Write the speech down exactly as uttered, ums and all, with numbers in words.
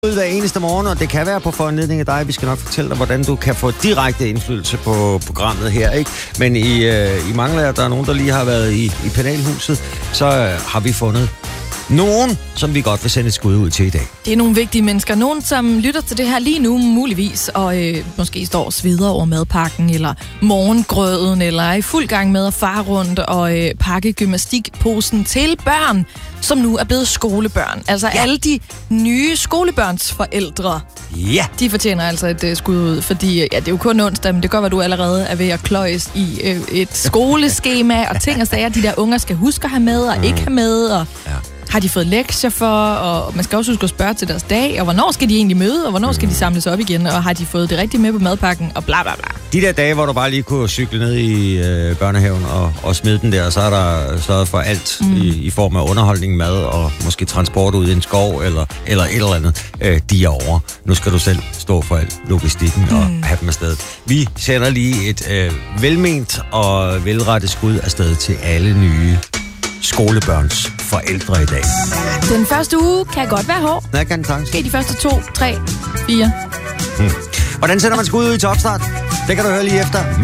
Hver eneste morgen, og det kan være på foranledning af dig. Vi skal nok fortælle dig, hvordan du kan få direkte indflydelse på programmet her, ikke? Men i, øh, i mangler, at der er nogen, der lige har været i, i panelhuset, så øh, har vi fundet nogen, som vi godt vil sende et skud ud til i dag. Det er nogle vigtige mennesker. Nogen, som lytter til det her lige nu, muligvis, og øh, måske står og sveder over madpakken, eller morgengrøden, eller er i fuld gang med at fare rundt og øh, pakke gymnastikposen til børn, som nu er blevet skolebørn. Altså ja. Alle de nye skolebørns forældre. Ja. De fortjener altså et uh, skud ud, fordi ja, det er jo kun onsdag, men det gør, at du allerede er ved at kløjes i øh, et skoleskema og ting og sager, de der unger skal huske at have med og mm. ikke have med, og ja. Har de fået lektier for, og man skal også huske at spørge til deres dag, og hvornår skal de egentlig møde, og hvornår skal de samles op igen, og har de fået det rigtigt med på madpakken, og bla bla bla. De der dage, hvor du bare lige kunne cykle ned i øh, børnehaven og, og smide den der, så er der sørget for alt mm. i, i form af underholdning, mad og måske transport ud i en skov eller, eller et eller andet. Øh, de er over. Nu skal du selv stå for alt logistikken mm. og have dem afsted. Vi sender lige et øh, velment og velrettet skud afsted til alle nye skolebørns forældre i dag. Den første uge kan godt være hård. Hvad kan den tanke? Måske de første to, tre, fire. Hmm. Hvordan sender man skud ud i topstart? Det kan du høre lige efter.